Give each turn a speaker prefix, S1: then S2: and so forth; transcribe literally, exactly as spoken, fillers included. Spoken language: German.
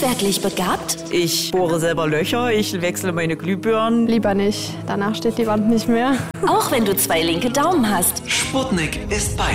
S1: handwerklich begabt?
S2: Ich bohre selber Löcher, ich wechsle meine Glühbirnen.
S3: Lieber nicht, danach steht die Wand nicht mehr.
S1: Auch wenn du zwei linke Daumen hast.
S4: Sputnik ist bei